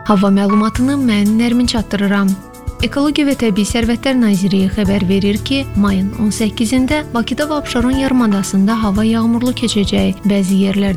Hava məlumatını mən Nərmin çatdırıram. Ekologiya və Təbii Sərvətlər Nazirliyi xəbər verir ki, mayın 18-də Bakıda və Abşeron yarımadasında hava yağmurlu keçəcək. Bəzi yerlərdə